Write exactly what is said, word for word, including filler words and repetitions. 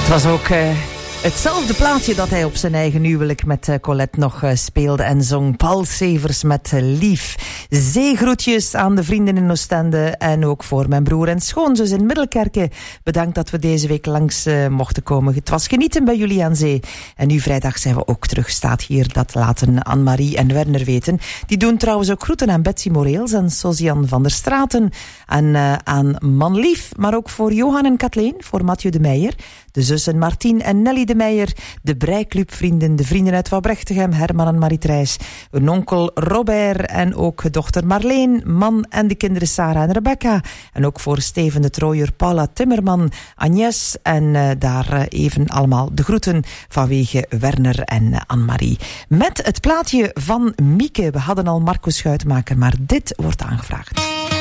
was ook uh, hetzelfde plaatje dat hij op zijn eigen huwelijk met uh, Colette nog uh, speelde en zong. Paul Severs met uh, Lief. Zeegroetjes aan de vrienden in Oostende en ook voor mijn broer en schoonzus in Middelkerke. Bedankt dat we deze week langs uh, mochten komen. Het was genieten bij jullie aan zee. En nu vrijdag zijn we ook terug. Staat hier, dat laten Anne-Marie en Werner weten. Die doen trouwens ook groeten aan Betsy Moreels en Sosian van der Straten. En uh, aan Manlief, maar ook voor Johan en Kathleen, voor Mathieu de Meijer. De zussen Martien en Nelly de Meijer, de Breiklubvrienden, de vrienden uit Wouwbrechtegem, Herman en Marie Trijs, een onkel Robert en ook dochter Marleen, man en de kinderen Sarah en Rebecca. En ook voor Steven de Trooier, Paula Timmerman, Agnes en uh, daar uh, even allemaal de groeten vanwege Werner en uh, Anne-Marie. Met het plaatje van Mieke. We hadden al Marco Schuitmaker, maar dit wordt aangevraagd.